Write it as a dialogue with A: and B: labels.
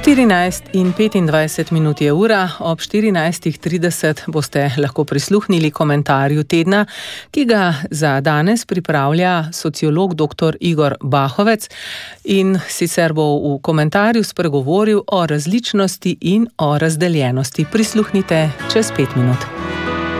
A: 14:25 je ura, ob 14:30 boste lahko prisluhnili komentarju tedna, ki ga za danes pripravlja sociolog dr. Igor Bahovec, in sicer bo v komentarju spregovoril o različnosti in o razdeljenosti. Prisluhnite čez 5 minut.